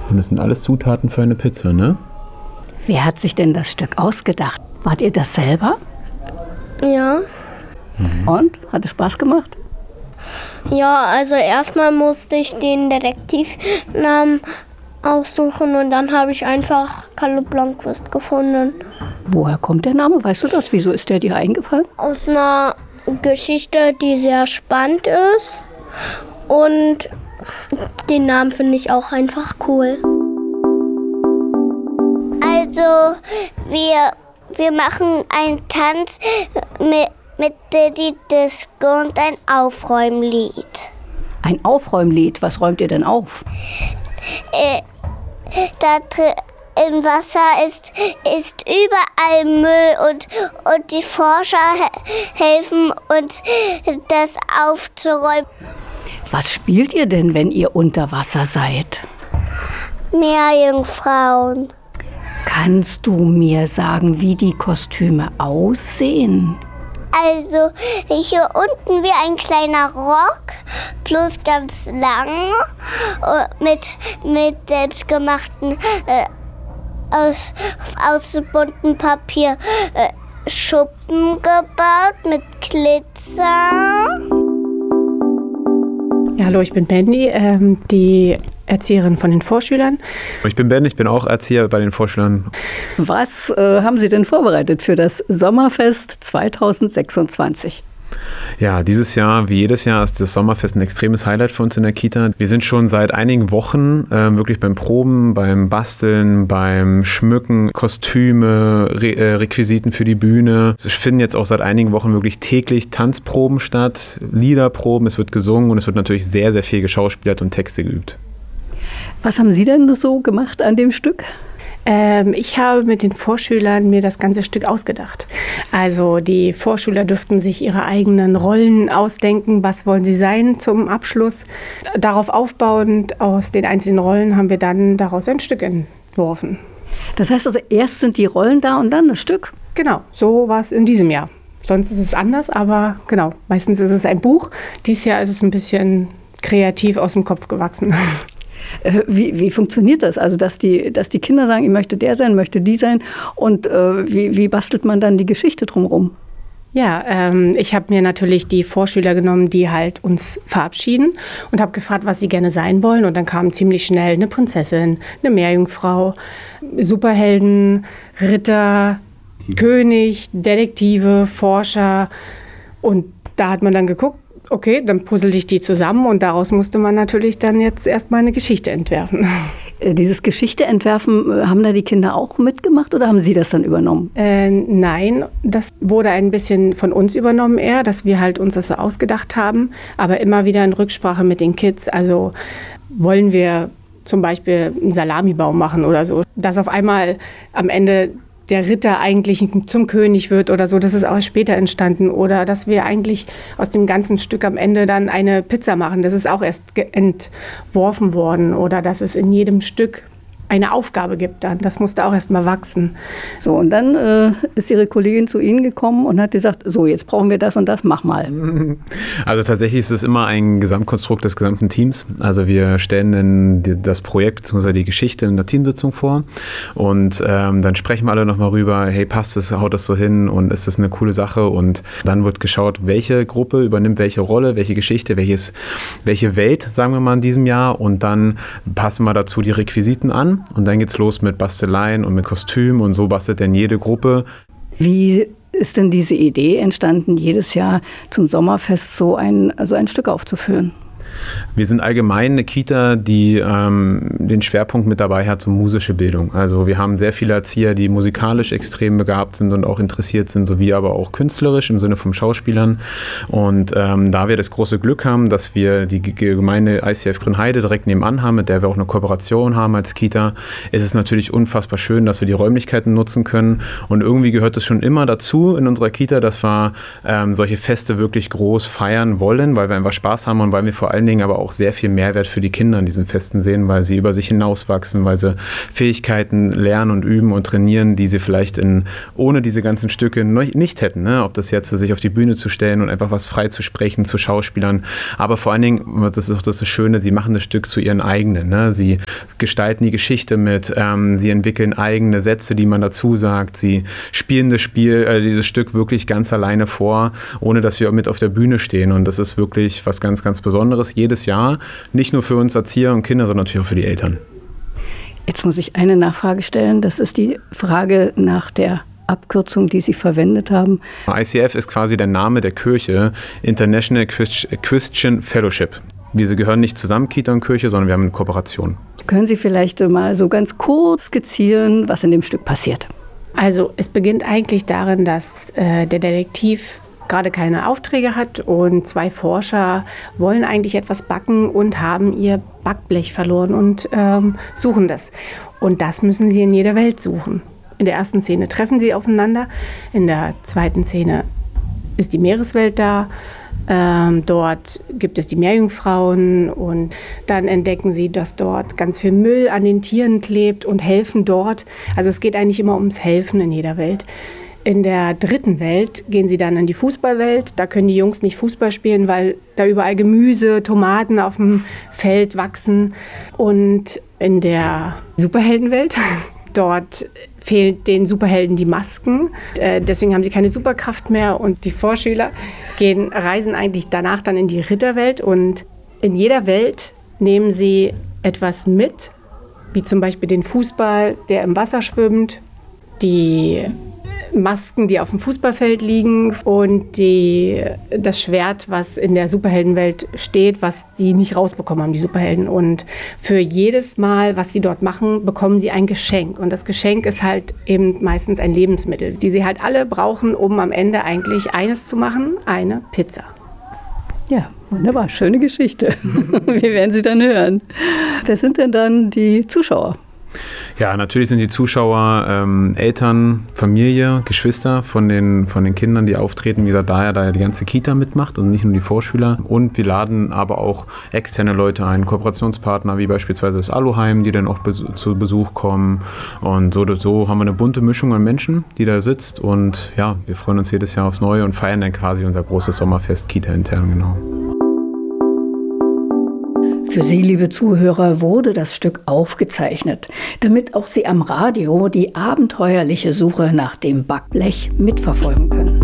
Und das sind alles Zutaten für eine Pizza, ne? Wer hat sich denn das Stück ausgedacht? Wart ihr das selber? Ja. Und? Hat es Spaß gemacht? Ja, also erstmal musste ich den Detektivnamen aussuchen und dann habe ich einfach Kalle Blomqvist gefunden. Woher kommt der Name? Weißt du das? Wieso ist der dir eingefallen? Aus einer Geschichte, die sehr spannend ist. Und den Namen finde ich auch einfach cool. Also, wir machen einen Tanz mit Diddy Disco und ein Aufräumlied. Ein Aufräumlied. Was räumt ihr denn auf? Im Wasser ist überall Müll und die Forscher helfen uns, das aufzuräumen. Was spielt ihr denn, wenn ihr unter Wasser seid? Meerjungfrauen. Kannst du mir sagen, wie die Kostüme aussehen? Also hier unten wie ein kleiner Rock, bloß ganz lang, mit selbstgemachten aus buntem Papier Schuppen gebaut mit Glitzer. Ja, hallo, ich bin Mandy, die Erzieherin von den Vorschülern. Ich bin Ben, ich bin auch Erzieher bei den Vorschülern. Was haben Sie denn vorbereitet für das Sommerfest 2026? Ja, dieses Jahr, wie jedes Jahr, ist das Sommerfest ein extremes Highlight für uns in der Kita. Wir sind schon seit einigen Wochen wirklich beim Proben, beim Basteln, beim Schmücken, Kostüme, Requisiten für die Bühne. Es finden jetzt auch seit einigen Wochen wirklich täglich Tanzproben statt, Liederproben, es wird gesungen und es wird natürlich sehr, sehr viel geschauspielert und Texte geübt. Was haben Sie denn so gemacht an dem Stück? Ich habe mit den Vorschülern mir das ganze Stück ausgedacht. Also die Vorschüler dürften sich ihre eigenen Rollen ausdenken. Was wollen sie sein zum Abschluss? Darauf aufbauend aus den einzelnen Rollen haben wir dann daraus ein Stück entworfen. Das heißt also, erst sind die Rollen da und dann das Stück? Genau, so war es in diesem Jahr. Sonst ist es anders, aber genau, meistens ist es ein Buch. Dieses Jahr ist es ein bisschen kreativ aus dem Kopf gewachsen. Wie funktioniert das? Also, dass die Kinder sagen, ich möchte der sein, möchte die sein. Und wie bastelt man dann die Geschichte drumherum? Ja, ich habe mir natürlich die Vorschüler genommen, die halt uns verabschieden und habe gefragt, was sie gerne sein wollen. Und dann kam ziemlich schnell eine Prinzessin, eine Meerjungfrau, Superhelden, Ritter, König, Detektive, Forscher. Und da hat man dann geguckt, okay, dann puzzle ich die zusammen und daraus musste man natürlich dann jetzt erstmal eine Geschichte entwerfen. Dieses Geschichte entwerfen, haben da die Kinder auch mitgemacht oder haben Sie das dann übernommen? Nein, das wurde ein bisschen von uns übernommen eher, dass wir halt uns das so ausgedacht haben, aber immer wieder in Rücksprache mit den Kids. Also wollen wir zum Beispiel einen Salamibaum machen oder so, dass auf einmal am Ende der Ritter eigentlich zum König wird oder so, das ist auch später entstanden. Oder dass wir eigentlich aus dem ganzen Stück am Ende dann eine Pizza machen, das ist auch erst entworfen worden. Oder dass es in jedem Stück eine Aufgabe gibt dann. Das musste auch erst mal wachsen. So, und dann ist Ihre Kollegin zu Ihnen gekommen und hat gesagt, so, jetzt brauchen wir das und das, mach mal. Also tatsächlich ist es immer ein Gesamtkonstrukt des gesamten Teams. Also wir stellen dann das Projekt bzw. die Geschichte in der Teamsitzung vor und dann sprechen wir alle nochmal rüber, hey, passt das, haut das so hin und ist das eine coole Sache? Und dann wird geschaut, welche Gruppe übernimmt welche Rolle, welche Geschichte, welche Welt, sagen wir mal in diesem Jahr, und dann passen wir dazu die Requisiten an. Und dann geht's los mit Basteleien und mit Kostümen und so bastelt dann jede Gruppe. Wie ist denn diese Idee entstanden, jedes Jahr zum Sommerfest so ein Stück aufzuführen? Wir sind allgemein eine Kita, die den Schwerpunkt mit dabei hat, so musische Bildung. Also wir haben sehr viele Erzieher, die musikalisch extrem begabt sind und auch interessiert sind, sowie aber auch künstlerisch im Sinne von Schauspielern. Und da wir das große Glück haben, dass wir die Gemeinde ICF Grünheide direkt nebenan haben, mit der wir auch eine Kooperation haben als Kita, ist es natürlich unfassbar schön, dass wir die Räumlichkeiten nutzen können. Und irgendwie gehört es schon immer dazu in unserer Kita, dass wir solche Feste wirklich groß feiern wollen, weil wir einfach Spaß haben und weil wir vor allem allen Dingen aber auch sehr viel Mehrwert für die Kinder in diesen Festen sehen, weil sie über sich hinauswachsen, weil sie Fähigkeiten lernen und üben und trainieren, die sie vielleicht ohne diese ganzen Stücke nicht hätten. Ne? Ob das jetzt sich auf die Bühne zu stellen und einfach was frei zu sprechen zu Schauspielern. Aber vor allen Dingen, das ist auch das Schöne, sie machen das Stück zu ihren eigenen. Ne? Sie gestalten die Geschichte mit, sie entwickeln eigene Sätze, die man dazu sagt. Sie spielen dieses Stück wirklich ganz alleine vor, ohne dass wir mit auf der Bühne stehen. Und das ist wirklich was ganz, ganz Besonderes jedes Jahr. Nicht nur für uns Erzieher und Kinder, sondern natürlich auch für die Eltern. Jetzt muss ich eine Nachfrage stellen. Das ist die Frage nach der Abkürzung, die Sie verwendet haben. ICF ist quasi der Name der Kirche, International Christian Fellowship. Wir gehören nicht zusammen, Kita und Kirche, sondern wir haben eine Kooperation. Können Sie vielleicht mal so ganz kurz skizzieren, was in dem Stück passiert? Also es beginnt eigentlich darin, dass der Detektiv gerade keine Aufträge hat und 2 Forscher wollen eigentlich etwas backen und haben ihr Backblech verloren und suchen das. Und das müssen sie in jeder Welt suchen. In der ersten Szene treffen sie aufeinander, in der zweiten Szene ist die Meereswelt da. Dort gibt es die Meerjungfrauen und dann entdecken sie, dass dort ganz viel Müll an den Tieren klebt und helfen dort. Also es geht eigentlich immer ums Helfen in jeder Welt. In der dritten Welt gehen sie dann in die Fußballwelt. Da können die Jungs nicht Fußball spielen, weil da überall Gemüse, Tomaten auf dem Feld wachsen. Und in der Superheldenwelt, dort fehlen den Superhelden die Masken. Deswegen haben sie keine Superkraft mehr. Und die Vorschüler reisen eigentlich danach dann in die Ritterwelt. Und in jeder Welt nehmen sie etwas mit, wie zum Beispiel den Fußball, der im Wasser schwimmt, die Masken, die auf dem Fußballfeld liegen und das Schwert, was in der Superheldenwelt steht, was sie nicht rausbekommen haben, die Superhelden. Und für jedes Mal, was sie dort machen, bekommen sie ein Geschenk. Und das Geschenk ist halt eben meistens ein Lebensmittel, die sie halt alle brauchen, um am Ende eigentlich eines zu machen, eine Pizza. Ja, wunderbar, schöne Geschichte. Wir werden sie dann hören. Wer sind denn dann die Zuschauer? Ja, natürlich sind die Zuschauer Eltern, Familie, Geschwister von den Kindern, die auftreten. Wie gesagt, da die ganze Kita mitmacht und nicht nur die Vorschüler. Und wir laden aber auch externe Leute ein, Kooperationspartner wie beispielsweise das Aluheim, die dann auch zu Besuch kommen. Und so haben wir eine bunte Mischung an Menschen, die da sitzt. Und ja, wir freuen uns jedes Jahr aufs Neue und feiern dann quasi unser großes Sommerfest Kita intern, genau. Für Sie, liebe Zuhörer, wurde das Stück aufgezeichnet, damit auch Sie am Radio die abenteuerliche Suche nach dem Backblech mitverfolgen können.